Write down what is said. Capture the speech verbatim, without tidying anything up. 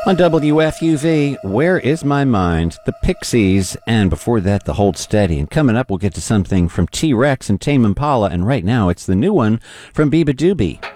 On W F U V, Where Is My Mind? The Pixies, and before that, The Hold Steady. And coming up, we'll get to something from T-Rex and Tame Impala, and right now, it's the new one from Biba Doobie.